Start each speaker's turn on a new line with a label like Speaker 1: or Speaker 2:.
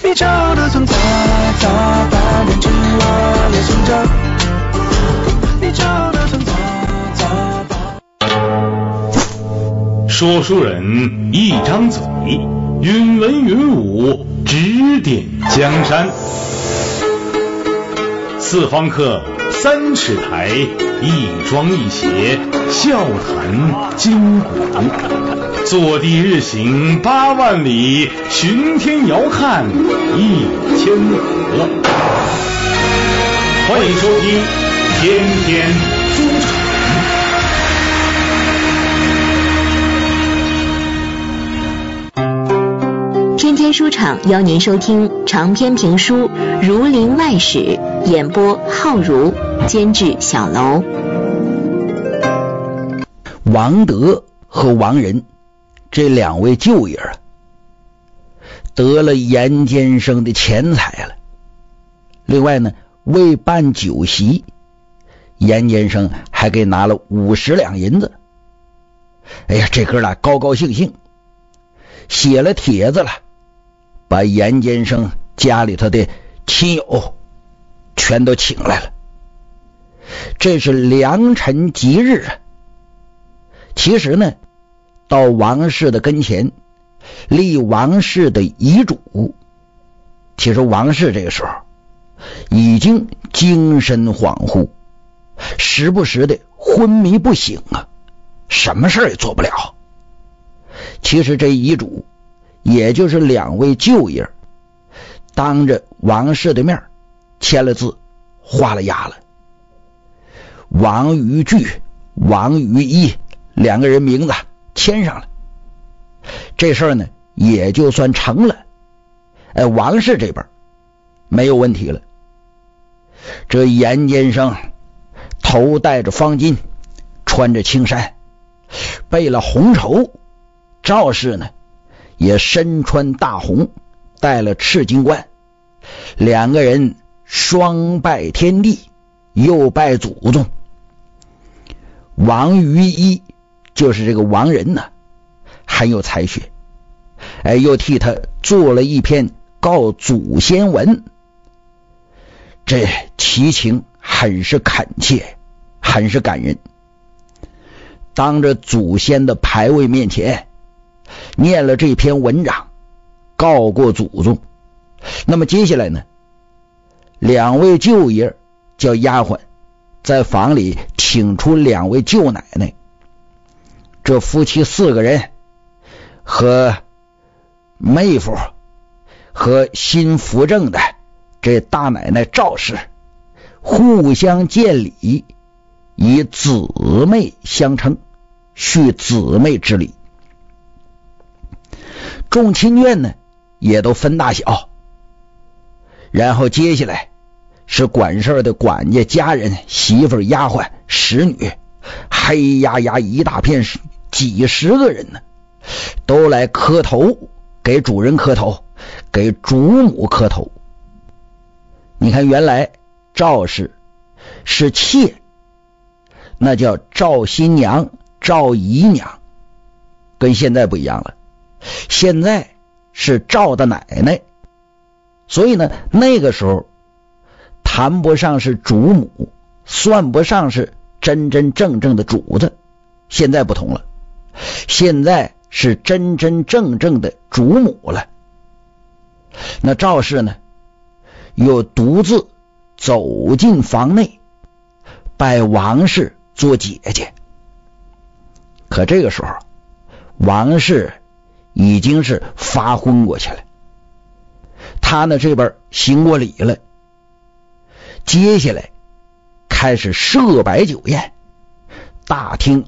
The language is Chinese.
Speaker 1: 地球的存在，它反映出我的心中。地球的存在，
Speaker 2: 说书人一张嘴，云文云武，指点江山。四方客3尺台，一庄一谐，笑谈今古。坐地日行8万里，巡天遥看1000河。欢迎收听天天书场。
Speaker 3: 天天书场邀您收听长篇评书《儒林外史》，演播浩如，监制小楼。
Speaker 4: 王德和王仁这2位舅爷得了严监生的钱财了。另外呢，为办酒席，严监生还给拿了50两银子。哎呀，这哥俩高高兴兴，写了帖子了，把严监生家里头的亲友全都请来了。这是良辰吉日啊！其实呢，到王氏的跟前立王氏的遗嘱。其实王氏这个时候已经精神恍惚，时不时的昏迷不醒啊，什么事也做不了。其实这遗嘱也就是2位舅爷当着王氏的面签了字，画了押了。王于巨、王于一2个人名字签上了，这事儿呢也就算成了。王氏这边没有问题了。这严监生头戴着方巾，穿着青衫，备了红绸。赵氏呢也身穿大红，戴了赤金冠。2个人双拜天地，又拜祖宗。王于一就是这个王仁呢，很有才学，又替他做了一篇告祖先文，这其情很是恳切，很是感人。当着祖先的牌位面前念了这篇文章，告过祖宗。那么接下来呢，2位舅爷叫丫鬟在房里请出2位舅奶奶，这夫妻4个人和妹夫和新扶正的这大奶奶赵氏互相见礼，以姊妹相称，叙姊妹之礼。众亲眷呢也都分大小，然后接下来是管事的管家、家人、媳妇、丫鬟、使女，黑压压一大片，几十个人呢，都来磕头，给主人磕头，给主母磕头。你看，原来赵氏是妾，那叫赵新娘、赵姨娘，跟现在不一样了。现在是赵的奶奶，所以呢，那个时候谈不上是主母，算不上是真真正正的主子。现在不同了，现在是真真正正的主母了。那赵氏呢，又独自走进房内，拜王氏做姐姐。可这个时候，王氏已经是发昏过去了，他呢这边行过礼了，接下来开始设摆酒宴，大厅